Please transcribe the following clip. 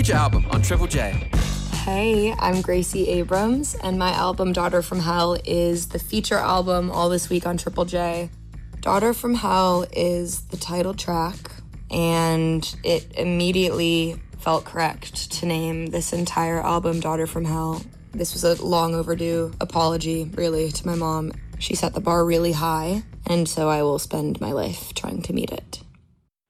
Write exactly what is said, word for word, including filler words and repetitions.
Feature album on Triple J. Hey, I'm Gracie Abrams, and my album Daughter from Hell is the feature album all this week on Triple J. Daughter from Hell is the title track, and it immediately felt correct to name this entire album Daughter from Hell. This was a long overdue apology, really, to my mom. She set the bar really high, and so I will spend my life trying to meet it.